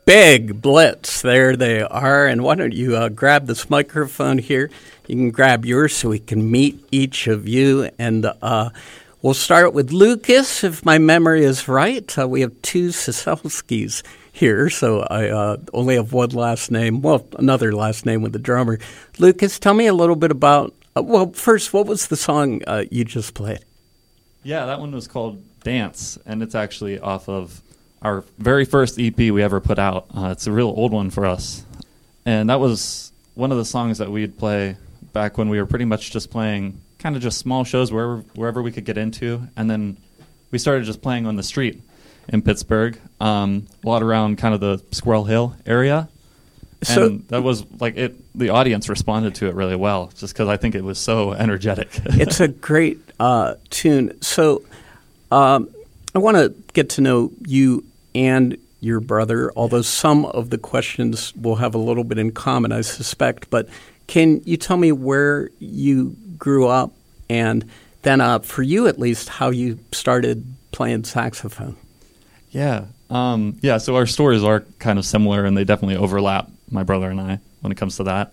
big blitz. There they are. And why don't you grab this microphone here? You can grab yours so we can meet each of you. And we'll start with Lucas, if my memory is right. We have two Siselskis here, so I only have one last name. Well, another last name with the drummer. Lucas, tell me a little bit about, first, what was the song you just played? Yeah, that one was called Dance, and it's actually off of our very first EP we ever put out. It's a real old one for us. And that was one of the songs that we'd play back when we were pretty much just playing kind of just small shows wherever we could get into. And then we started just playing on the street in Pittsburgh, a lot around kind of the Squirrel Hill area. So, and that was like the audience responded to it really well, just because I think it was so energetic. It's a great tune. So I want to get to know you and your brother, although some of the questions will have a little bit in common, I suspect. But can you tell me where you grew up and then, for you at least, how you started playing saxophone? Yeah. So our stories are kind of similar, and they definitely overlap, my brother and I, when it comes to that.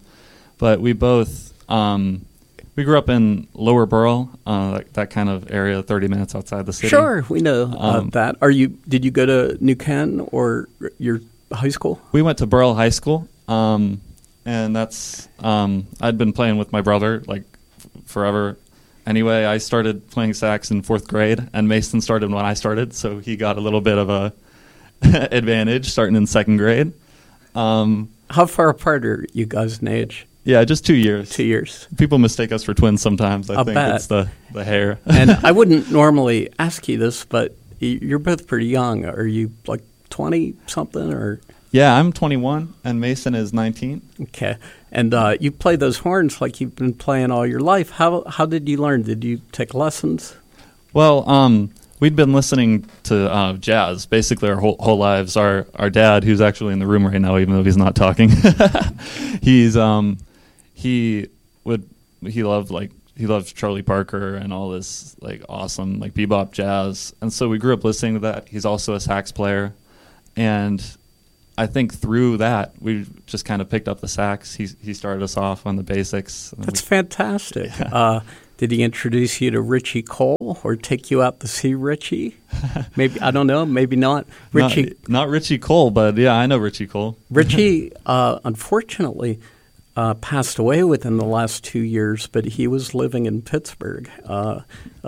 But we both, we grew up in Lower Borough, that kind of area, 30 minutes outside the city. Sure, we know that. Did you go to New Ken or your high school? We went to Burrell High School, and that's, I'd been playing with my brother, like, forever. Anyway, I started playing sax in 4th grade, and Mason started when I started, so he got a little bit of a advantage starting in 2nd grade. How far apart are you guys in age? Yeah, just 2 years. 2 years. People mistake us for twins sometimes. I think bet. It's the hair. And I wouldn't normally ask you this, but you're both pretty young. Are you like 20-something or? Yeah, I'm 21, and Mason is 19. Okay. And you play those horns like you've been playing all your life. How did you learn? Did you take lessons? Well, we'd been listening to jazz basically our whole lives. Our dad, who's actually in the room right now, even though he's not talking, he loved Charlie Parker and all this like awesome like bebop jazz, and so we grew up listening to that. He's also a sax player, and I think through that we just kind of picked up the sax. He started us off on the basics. That's fantastic. Yeah. Did he introduce you to Richie Cole or take you out to see Richie? Maybe, I don't know, maybe not. Not Richie Cole, but yeah, I know Richie Cole. Richie, unfortunately, passed away within the last 2 years, but he was living in Pittsburgh, a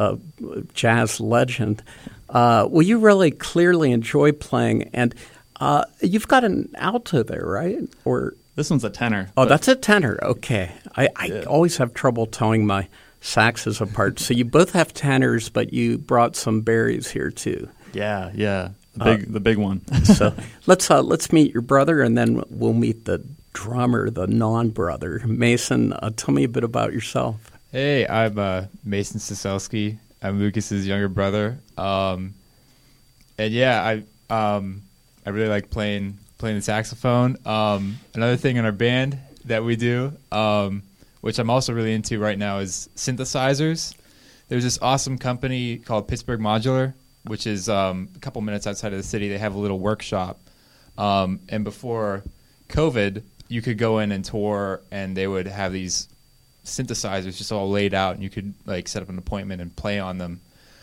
jazz legend. Well, you really clearly enjoy playing, and you've got an alto there, right? Or this one's a tenor. Oh, that's a tenor. Okay. I always have trouble telling my saxes apart. So you both have tenors, but you brought some berries here too. Yeah. The big one. So let's meet your brother, and then we'll meet the drummer, the non-brother. Mason, tell me a bit about yourself. Hey, I'm Mason Siselski. I'm Lucas's younger brother. And yeah, I really like playing the saxophone. Another thing in our band that we do, which I'm also really into right now, is synthesizers. There's this awesome company called Pittsburgh Modular, which is a couple minutes outside of the city. They have a little workshop. And before COVID, you could go in and tour, and they would have these synthesizers just all laid out, and you could like set up an appointment and play on them.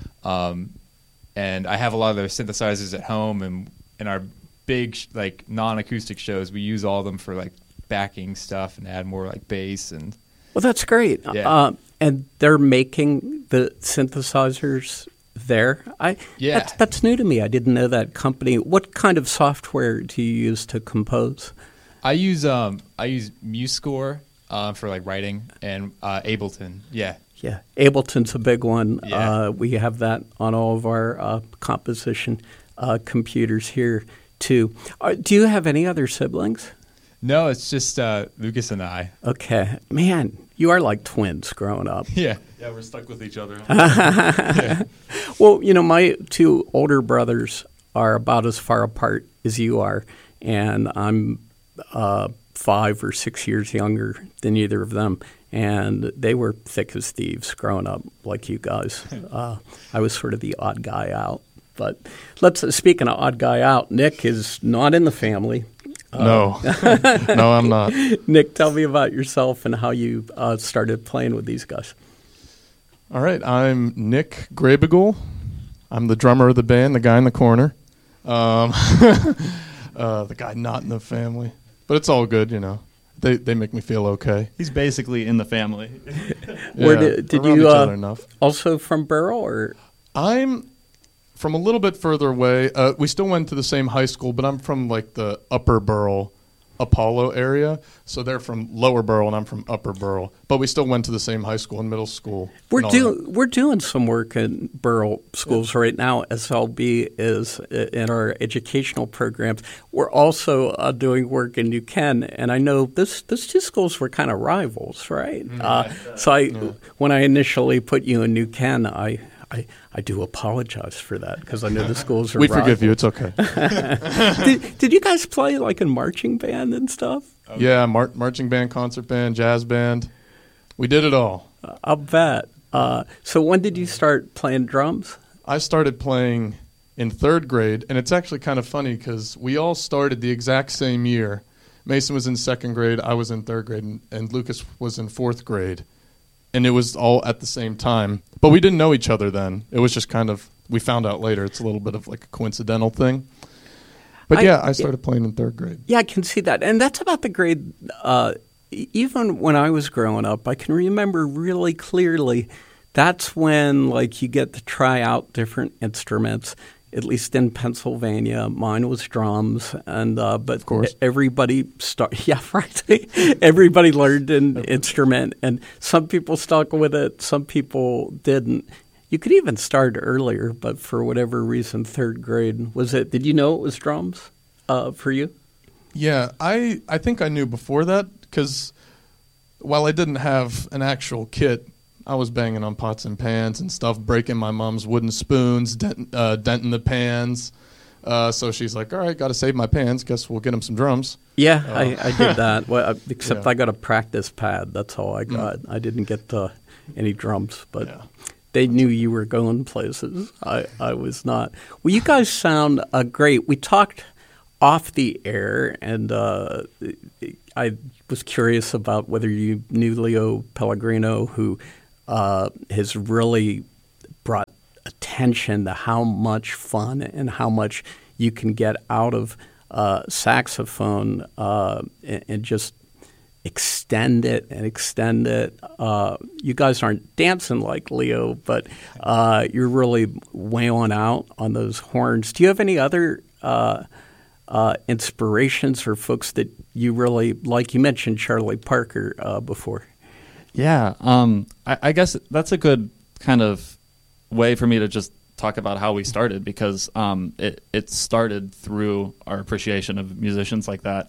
And I have a lot of those synthesizers at home, and in our big like non-acoustic shows, we use all of them for like backing stuff and add more like bass and. Well, that's great. Yeah. And they're making the synthesizers there. That's new to me. I didn't know that company. What kind of software do you use to compose? I use MuseScore for like writing, and Ableton. Yeah. Yeah, Ableton's a big one. Yeah. We have that on all of our composition computers here too. Do you have any other siblings? No, it's just Lucas and I. Okay. Man, you are like twins growing up. Yeah. Yeah, we're stuck with each other. Yeah. Well, my two older brothers are about as far apart as you are, and I'm 5 or 6 years younger than either of them, and they were thick as thieves growing up like you guys. I was sort of the odd guy out. But speaking of odd guy out, Nick is not in the family. No, no, I'm not. Nick, tell me about yourself and how you started playing with these guys. All right, I'm Nick Grabigal. I'm the drummer of the band, the guy in the corner. The guy not in the family. But it's all good, you know. They make me feel okay. He's basically in the family. Where did around you each other enough. Also from Burrell, or? I'm from a little bit further away. We still went to the same high school, but I'm from like the Upper Burrell, Apollo area. So they're from Lower Burrell, and I'm from Upper Burrell. But we still went to the same high school and middle school. We're doing some work in Burrell schools right now. SLB is in our educational programs. We're also doing work in New Ken, and I know those two schools were kind of rivals, right? When I initially put you in New Ken, I do apologize for that because I know the schools are We rivals. forgive you. It's okay. Did you guys play like in marching band and stuff? Yeah, marching band, concert band, jazz band. We did it all. I'll bet. So when did you start playing drums? I started playing in 3rd grade, and it's actually kind of funny because we all started the exact same year. Mason was in 2nd grade, I was in 3rd grade, and Lucas was in 4th grade. And it was all at the same time. But we didn't know each other then. It was just kind of, we found out later, it's a little bit of like a coincidental thing. But I started playing in 3rd grade. Yeah, I can see that. And that's about the grade, even when I was growing up, I can remember really clearly that's when like you get to try out different instruments. At least in Pennsylvania, mine was drums, and but of course. everybody everybody learned an instrument, and some people stuck with it, some people didn't. You could even start earlier, but for whatever reason, 3rd grade was it? Did you know it was drums for you? Yeah, I think I knew before that because while I didn't have an actual kit, I was banging on pots and pans and stuff, breaking my mom's wooden spoons, denting the pans. So she's like, all right, got to save my pans. Guess we'll get him some drums. Yeah, I did that, except I got a practice pad. That's all I got. I didn't get any drums, but they knew you were going places. I was not. Well, you guys sound great. We talked off the air, and I was curious about whether you knew Leo Pellegrino, who has really brought attention to how much fun and how much you can get out of saxophone and just extend it and extend it. You guys aren't dancing like Leo, but you're really wailing out on those horns. Do you have any other inspirations or folks that you really like? You mentioned Charlie Parker before. Yeah, I guess that's a good kind of way for me to just talk about how we started because it started through our appreciation of musicians like that.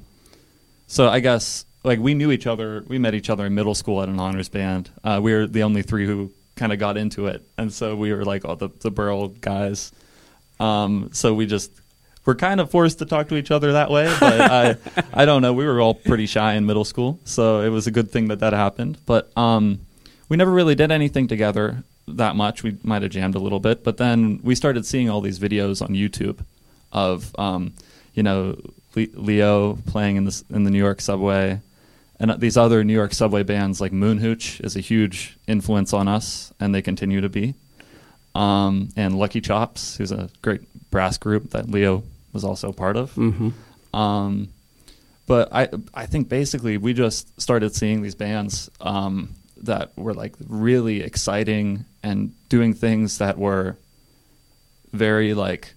So I guess like we knew each other. We met each other in middle school at an honors band. We were the only 3 who kind of got into it, and so we were like all the Burrell guys. So we're kind of forced to talk to each other that way, but I don't know. We were all pretty shy in middle school, so it was a good thing that happened. But we never really did anything together that much. We might have jammed a little bit, but then we started seeing all these videos on YouTube of Leo playing in the New York subway, and these other New York subway bands like Moonhooch is a huge influence on us, and they continue to be. And Lucky Chops, who's a great brass group that Leo was also part of. Mm-hmm. But I think basically we just started seeing these bands that were like really exciting and doing things that were very like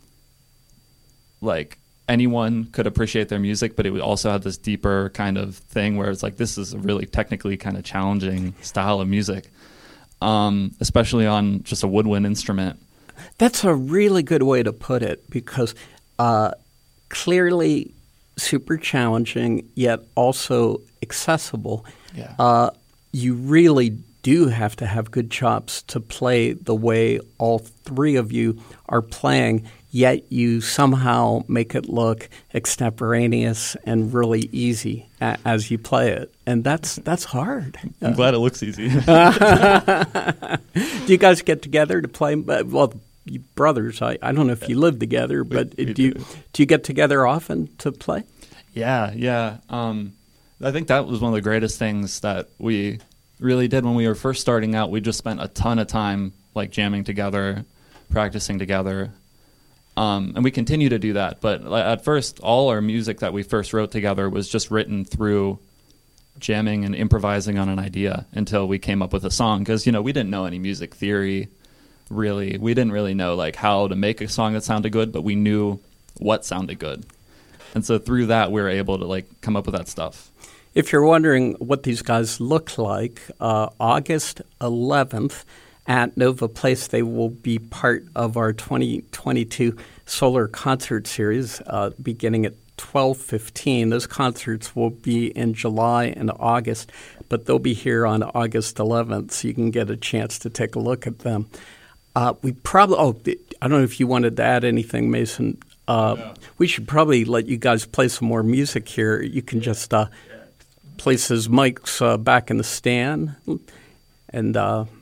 anyone could appreciate their music, but it also had this deeper kind of thing where it's like this is a really technically kind of challenging style of music. Especially on just a woodwind instrument. That's a really good way to put it because clearly super challenging, yet also accessible. Yeah. You really do have to have good chops to play the way all 3 of you are playing, yet you somehow make it look extemporaneous and really easy as you play it. And that's hard. I'm glad it looks easy. Do you guys get together to play? Well, brothers. I don't know if you live together, but We do you get together often to play? Yeah. I think that was one of the greatest things that we really did when we were first starting out. We just spent a ton of time like jamming together, practicing together, and we continue to do that. But at first, all our music that we first wrote together was just written through jamming and improvising on an idea until we came up with a song. Because we didn't know any music theory, really. We didn't really know like how to make a song that sounded good, but we knew what sounded good. And so through that, we were able to like come up with that stuff. If you're wondering what these guys look like, August 11th at Nova Place, they will be part of our 2022 Solar Concert Series beginning at 12:15. Those concerts will be in July and August, but they'll be here on August 11th, so you can get a chance to take a look at them. We probably, I don't know if you wanted to add anything, Mason. No. We should probably let you guys play some more music here. You can just place his mics back in the stand. And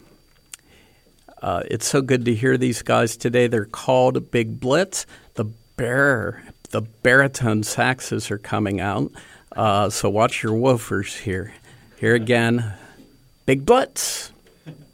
it's so good to hear these guys today. They're called Big Blitz. The baritone saxes are coming out. So watch your woofers here. Here again, Big Blitz.